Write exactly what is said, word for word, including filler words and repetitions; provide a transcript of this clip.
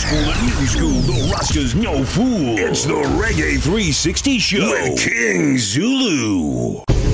For the new school, the Rasta's no fool. It's the Reggae three sixty Show with King Zulu.